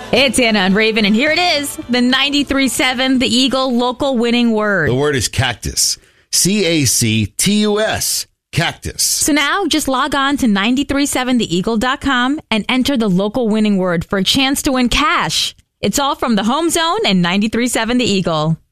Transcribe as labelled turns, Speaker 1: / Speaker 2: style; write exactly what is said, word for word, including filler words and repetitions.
Speaker 1: It's Anna and Raven, and here it is, the ninety-three seven, the Eagle local winning word.
Speaker 2: The word is cactus. C A C T U S. Cactus.
Speaker 1: So now just log on to nine three seven the eagle dot com and enter the local winning word for a chance to win cash. It's all from the Home Zone and ninety-three seven The Eagle.